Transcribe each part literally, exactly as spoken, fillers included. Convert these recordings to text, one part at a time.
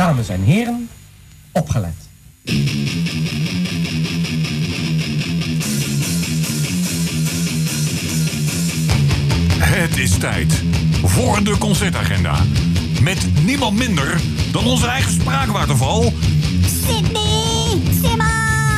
Dames en heren, opgelet. Het is tijd voor de concertagenda. Met niemand minder dan onze eigen spraakwaterval... Sydney Simons!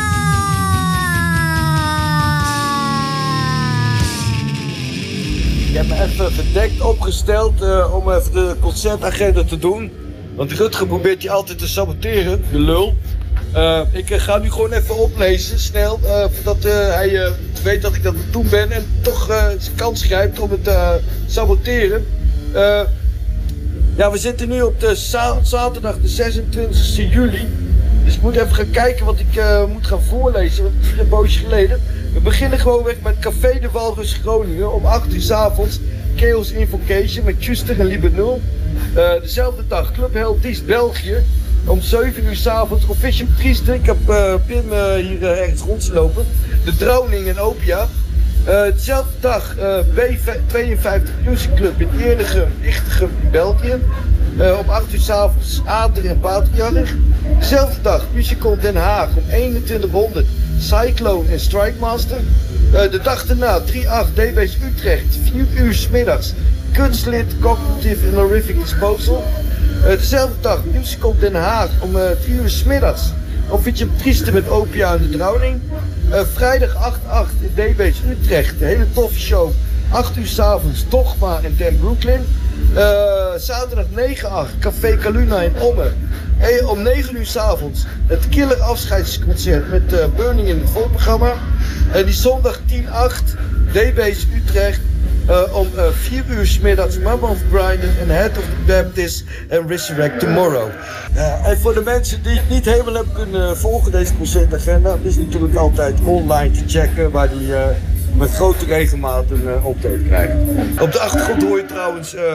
Ik heb me even verdekt opgesteld uh, om even de concertagenda te doen. Want Rutger probeert je altijd te saboteren, de lul. Uh, ik uh, ga nu gewoon even oplezen, snel, uh, voordat uh, hij uh, weet dat ik dat aan het doen ben en toch uh, zijn kans grijpt om het te uh, saboteren. Uh, ja, we zitten nu op de za- zaterdag de zesentwintigste juli. Dus ik moet even gaan kijken wat ik uh, moet gaan voorlezen, want het is een poosje geleden. We beginnen gewoon weg met Café de Walrus Groningen om acht uur 's avonds. Chaos Invocation met Tjuster en Libanul. Uh, dezelfde dag Club Heldies België om zeven uur 's avonds. Official Trieste, ik heb uh, Pim uh, hier uh, ergens rondlopen. De Drowning en Opia. Uh, dezelfde dag uh, B tweeënvijftig Music Club in Eerlegem, Ichtegem in België. Uh, om acht uur 's avonds Ader en Patriarch. Dezelfde dag Musical Den Haag om eenentwintighonderd Cyclone en Strikemaster. Uh, de dag daarna drie acht D B's Utrecht, vier uur 's middags Kunstlid, Cognitive en Horrific Disposal. Uh, dezelfde dag Musical Den Haag om uh, drie uur 's middags Official Trieste met Opia en de Drowning. Uh, vrijdag acht acht in D B's Utrecht, de hele toffe show. acht uur 's avonds Dogma en Dan Brooklyn. Uh, zaterdag negen acht Café Caluna in Ommen. Hey, om negen uur 's avonds het killer afscheidsconcert met uh, Burning in het volprogramma. En uh, die zondag tien acht D B's Utrecht. Uh, om uh, vier uur 's middags Mama of Brian en Head of the Baptist en Resurrect Tomorrow. Uh, en voor de mensen die het niet helemaal hebben kunnen volgen, deze concertagenda, is natuurlijk altijd online te checken waar die uh, met grote regelmaat een uh, optreden krijgen. Op de achtergrond hoor je trouwens uh,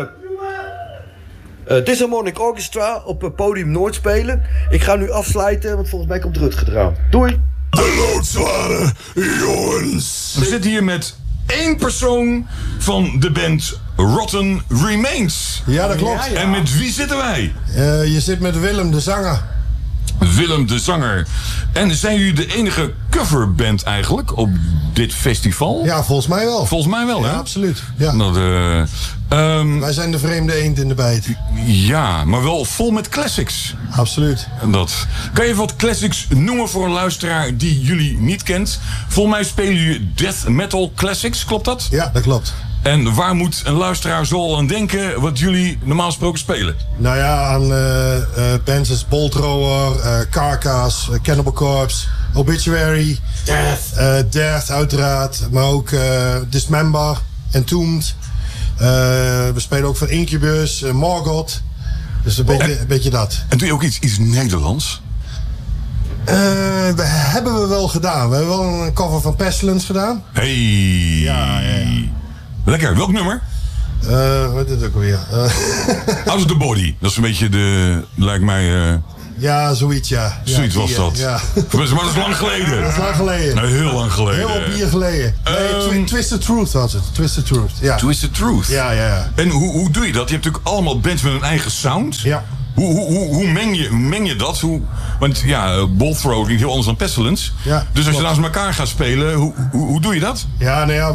uh, Disharmonic Orchestra op uh, podium Noord spelen. Ik ga nu afsluiten, want volgens mij komt Rutger eraan. Doei! De loodzware jongens. We zitten hier met één persoon van de band Rotten Remains. Ja, dat klopt. Ja, ja. En met wie zitten wij? Uh, je zit met Willem, de zanger. Willem, de zanger. En zijn jullie de enige coverband eigenlijk op dit festival? Ja, volgens mij wel. Volgens mij wel, hè? Ja, absoluut. Ja. Dat, uh, um, wij zijn de vreemde eend in de bijt. Ja, maar wel vol met classics. Absoluut. Dat. Kan je even wat classics noemen voor een luisteraar die jullie niet kent? Volgens mij spelen jullie death metal classics, klopt dat? Ja, dat klopt. En waar moet een luisteraar zo aan denken wat jullie normaal gesproken spelen? Nou ja, aan uh, uh, bands als Bolt Thrower, uh, Carcass, uh, Cannibal Corpse, Obituary, Death, uh, Death uiteraard, maar ook uh, Dismember, Entombed. Uh, we spelen ook van Incubus, uh, Morgoth. Dus een beetje, een beetje dat. En doe je ook iets, iets Nederlands? Uh, we hebben we wel gedaan. We hebben wel een cover van Pestilence gedaan. Hey. Ja, ja, ja. Lekker, welk nummer? Uh, wat is het ook weer? Uh. Out of the Body. Dat is een beetje de, lijkt mij... Uh... Ja, zoiets, ja. Zoiets ja, was bier, dat. Ja. Maar dat is lang geleden. Dat is lang geleden. Nee, heel lang geleden. Heel wat bier geleden. Nee, Um, Twisted Truth was het. Twisted Truth, ja. Twisted Truth. Ja, ja, ja. En hoe, hoe doe je dat? Je hebt natuurlijk allemaal bands met een eigen sound. Ja. Hoe, hoe, hoe, hoe meng, je, meng je dat? Hoe, want ja, Bolt Thrower klinkt heel anders dan Pestilence. Ja, dus als klopt. je naast elkaar gaat spelen, hoe, hoe, hoe doe je dat? Ja, nou ja,